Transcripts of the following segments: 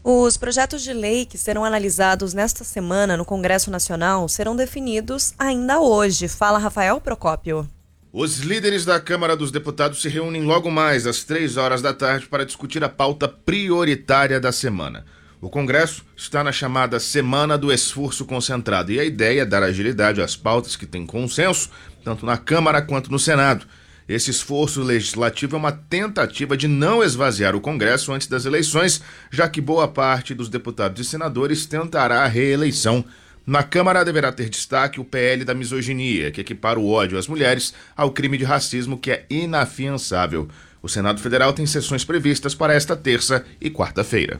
Os projetos de lei que serão analisados nesta semana no Congresso Nacional serão definidos ainda hoje. Fala, Rafael Procópio. Os líderes da Câmara dos Deputados se reúnem logo mais às 15h para discutir a pauta prioritária da semana. O Congresso está na chamada Semana do Esforço Concentrado e a ideia é dar agilidade às pautas que têm consenso, tanto na Câmara quanto no Senado. Esse esforço legislativo é uma tentativa de não esvaziar o Congresso antes das eleições, já que boa parte dos deputados e senadores tentará a reeleição. Na Câmara deverá ter destaque o PL da misoginia, que equipara o ódio às mulheres ao crime de racismo, que é inafiançável. O Senado Federal tem sessões previstas para esta terça e quarta-feira.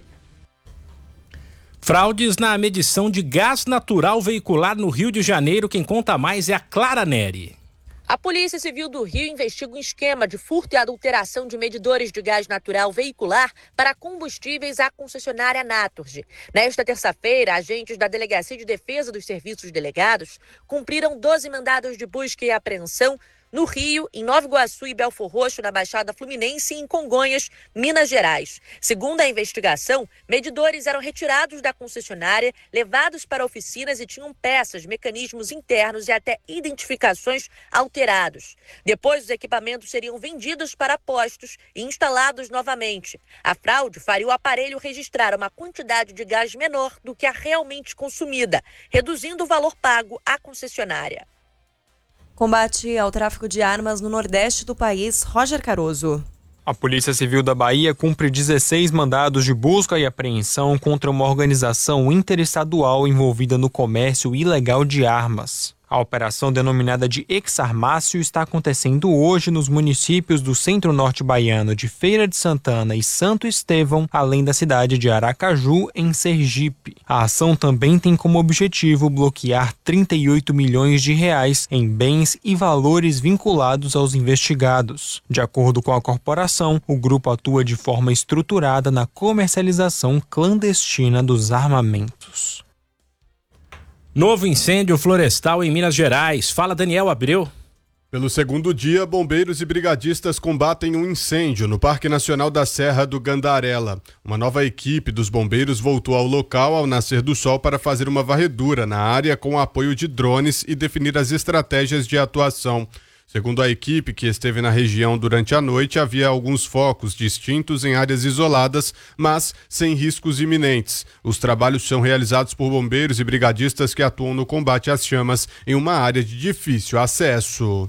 Fraudes na medição de gás natural veicular no Rio de Janeiro. Quem conta mais é a Clara Neri. A Polícia Civil do Rio investiga um esquema de furto e adulteração de medidores de gás natural veicular para combustíveis à concessionária Naturgy. Nesta terça-feira, agentes da Delegacia de Defesa dos Serviços Delegados cumpriram 12 mandados de busca e apreensão no Rio, em Nova Iguaçu e Belfor Roxo, na Baixada Fluminense e em Congonhas, Minas Gerais. Segundo a investigação, medidores eram retirados da concessionária, levados para oficinas e tinham peças, mecanismos internos e até identificações alterados. Depois, os equipamentos seriam vendidos para postos e instalados novamente. A fraude faria o aparelho registrar uma quantidade de gás menor do que a realmente consumida, reduzindo o valor pago à concessionária. Combate ao tráfico de armas no Nordeste do país, Roger Caroso. A Polícia Civil da Bahia cumpre 16 mandados de busca e apreensão contra uma organização interestadual envolvida no comércio ilegal de armas. A operação, denominada de Exarmácio, está acontecendo hoje nos municípios do Centro-Norte baiano de Feira de Santana e Santo Estevão, além da cidade de Aracaju, em Sergipe. A ação também tem como objetivo bloquear 38 milhões de reais em bens e valores vinculados aos investigados. De acordo com a corporação, o grupo atua de forma estruturada na comercialização clandestina dos armamentos. Novo incêndio florestal em Minas Gerais. Fala, Daniel Abreu. Pelo segundo dia, bombeiros e brigadistas combatem um incêndio no Parque Nacional da Serra do Gandarela. Uma nova equipe dos bombeiros voltou ao local ao nascer do sol para fazer uma varredura na área com o apoio de drones e definir as estratégias de atuação. Segundo a equipe que esteve na região durante a noite, havia alguns focos distintos em áreas isoladas, mas sem riscos iminentes. Os trabalhos são realizados por bombeiros e brigadistas que atuam no combate às chamas em uma área de difícil acesso.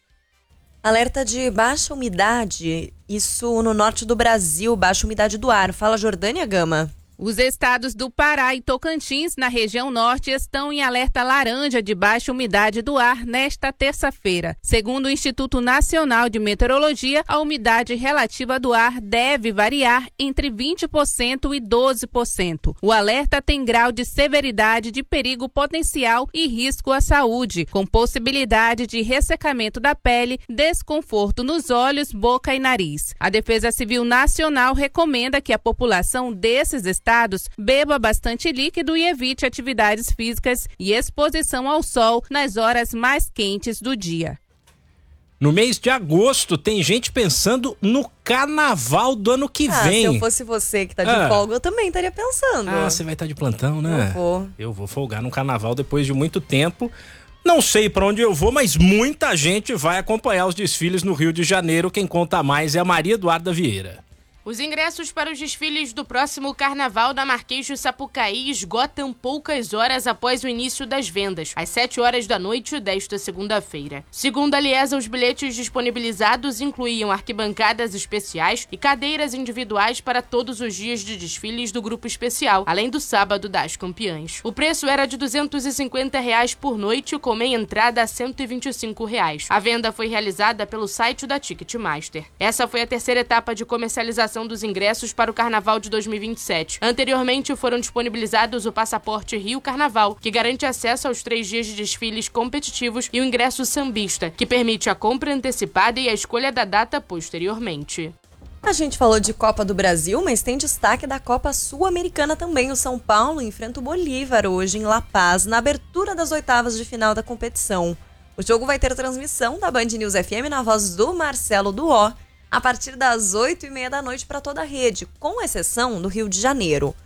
Alerta de baixa umidade, isso no norte do Brasil, baixa umidade do ar. Fala, Jordânia Gama. Os estados do Pará e Tocantins, na região norte, estão em alerta laranja de baixa umidade do ar nesta terça-feira. Segundo o Instituto Nacional de Meteorologia, a umidade relativa do ar deve variar entre 20% e 12%. O alerta tem grau de severidade de perigo potencial e risco à saúde, com possibilidade de ressecamento da pele, desconforto nos olhos, boca e nariz. A Defesa Civil Nacional recomenda que a população desses estados beba bastante líquido e evite atividades físicas e exposição ao sol nas horas mais quentes do dia. No mês de agosto, tem gente assim no carnaval do ano que vem. Se eu fosse você que tá de folga, eu também estaria pensando. Você vai estar de plantão, né? Eu vou folgar no carnaval depois de muito tempo. Não sei para onde eu vou, mas muita gente vai acompanhar os desfiles no Rio de Janeiro. Quem conta mais é a Maria Eduarda Vieira. Os ingressos para os desfiles do próximo Carnaval da Marquês de Sapucaí esgotam poucas horas após o início das vendas, às 7 horas da noite desta segunda-feira. Segundo a Liesa, os bilhetes disponibilizados incluíam arquibancadas especiais e cadeiras individuais para todos os dias de desfiles do grupo especial, além do sábado das campeãs. O preço era de R$ 250 por noite, com meia entrada a R$ 125. A venda foi realizada pelo site da Ticketmaster. Essa foi a terceira etapa de comercialização dos ingressos para o Carnaval de 2027. Anteriormente, foram disponibilizados o Passaporte Rio Carnaval, que garante acesso aos 3 dias de desfiles competitivos, e o ingresso sambista, que permite a compra antecipada e a escolha da data posteriormente. A gente falou de Copa do Brasil, mas tem destaque da Copa Sul-Americana também. O São Paulo enfrenta o Bolívar hoje em La Paz, na abertura das oitavas de final da competição. O jogo vai ter transmissão da Band News FM na voz do Marcelo Duó, a partir das 8h30 da noite para toda a rede, com exceção do Rio de Janeiro.